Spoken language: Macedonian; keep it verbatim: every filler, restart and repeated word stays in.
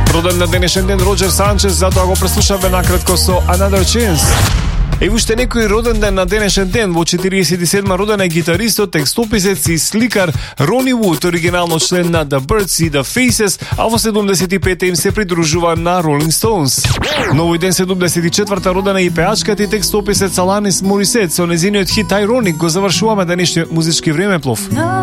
Роден на денешен ден Роджер Санчес, затоа го преслушавме накратко со Another Chance. И уште некој роден ден на денешен ден. Во четириесет и седма родена е гитаристот, текстописец и сликар Рони Вуд, оригинално член на The Birds и The Faces, а во седумдесет и пета им се придружува на Rolling Stones. Новој ден седумдесет и четврта родена и пеачката и текстописец Аланис Морисет со незиниот хит Ironic го завршуваме денешниот музички времеплов.